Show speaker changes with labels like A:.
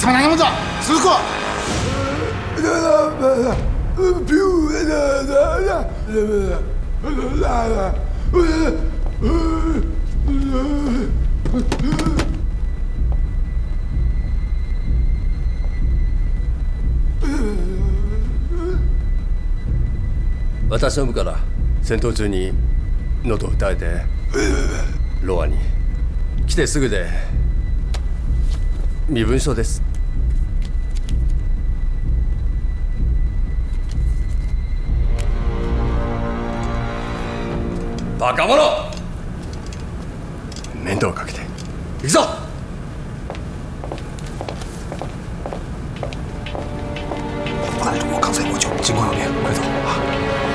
A: 他妈娘子，此刻！
B: 私の部から戦闘中に喉を打たれてロアに来てすぐで身分証です。バカ者、面倒をかけて行くぞ。
C: 按照我刚才要求，尽快要变，快走啊！